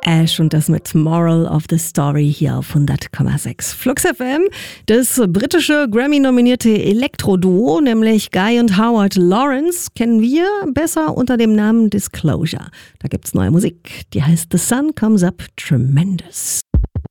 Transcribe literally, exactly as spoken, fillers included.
Ash und das mit Moral of the Story hier auf hundert Komma sechs. Flux F M, das britische Grammy-nominierte Elektro-Duo, nämlich Guy und Howard Lawrence, kennen wir besser unter dem Namen Disclosure. Da gibt's neue Musik, die heißt The Sun Comes Up Tremendous.